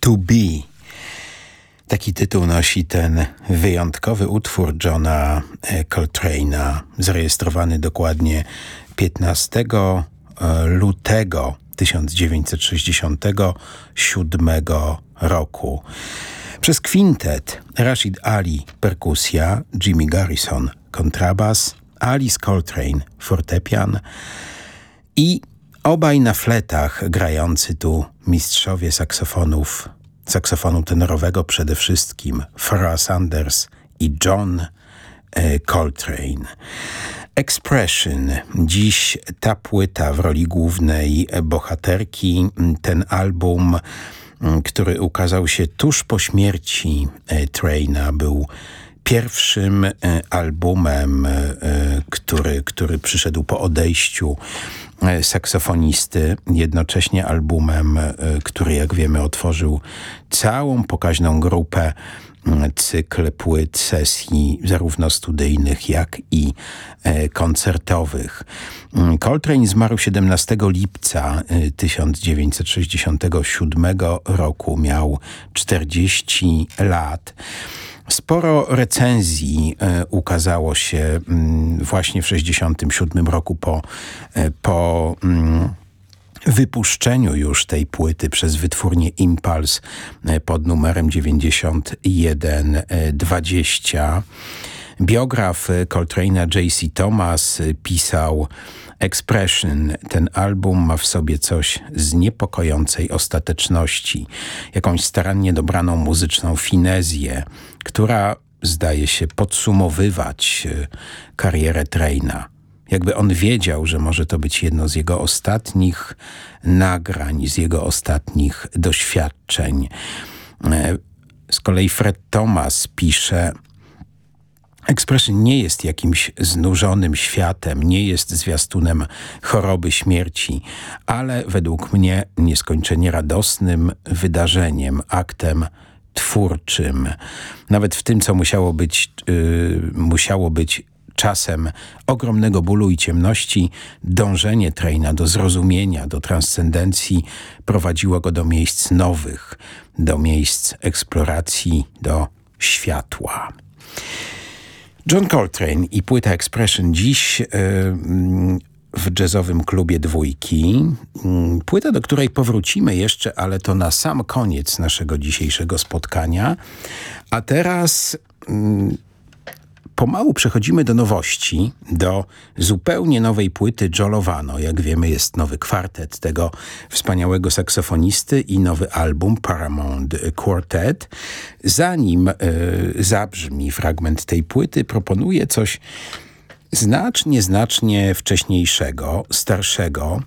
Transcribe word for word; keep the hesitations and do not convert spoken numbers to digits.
To Be. Taki tytuł nosi ten wyjątkowy utwór Johna Coltrane'a, zarejestrowany dokładnie piętnastego lutego tysiąc dziewięćset sześćdziesiątego siódmego roku. Przez kwintet Rashid Ali perkusja, Jimmy Garrison kontrabas, Alice Coltrane fortepian i obaj na fletach grający tu mistrzowie saksofonów, saksofonu tenorowego przede wszystkim, Farrah Sanders i John e, Coltrane. Expression. Dziś ta płyta w roli głównej bohaterki, ten album, który ukazał się tuż po śmierci Traina, był pierwszym albumem, który, który przyszedł po odejściu saksofonisty, jednocześnie albumem, który, jak wiemy, otworzył całą pokaźną grupę, cykl płyt, sesji zarówno studyjnych, jak i e, koncertowych. Coltrane zmarł siedemnastego lipca tysiąc dziewięćset sześćdziesiątego siódmego roku. Miał czterdzieści lat. Sporo recenzji e, ukazało się m, właśnie w sześćdziesiątym siódmym roku po, e, po m, wypuszczeniu już tej płyty przez wytwórnię Impulse pod numerem dziewięćdziesiąt jeden dwadzieścia. Biograf Coltrane'a J C Thomas pisał: Expression, ten album ma w sobie coś z niepokojącej ostateczności, jakąś starannie dobraną muzyczną finezję, która zdaje się podsumowywać karierę Traina. Jakby on wiedział, że może to być jedno z jego ostatnich nagrań, z jego ostatnich doświadczeń. Z kolei Fred Thomas pisze: Expression nie jest jakimś znużonym światem, nie jest zwiastunem choroby, śmierci, ale według mnie nieskończenie radosnym wydarzeniem, aktem twórczym. Nawet w tym, co musiało być, yy, musiało być czasem ogromnego bólu i ciemności, dążenie Traina do zrozumienia, do transcendencji prowadziło go do miejsc nowych, do miejsc eksploracji, do światła. John Coltrane i płyta Expression dziś yy, w jazzowym klubie Dwójki. Yy, płyta, do której powrócimy jeszcze, ale to na sam koniec naszego dzisiejszego spotkania. A teraz Yy, pomału przechodzimy do nowości, do zupełnie nowej płyty Joe Lovano. Jak wiemy, jest nowy kwartet tego wspaniałego saksofonisty i nowy album Paramount Quartet. Zanim y, zabrzmi fragment tej płyty, proponuję coś znacznie, znacznie wcześniejszego, starszego,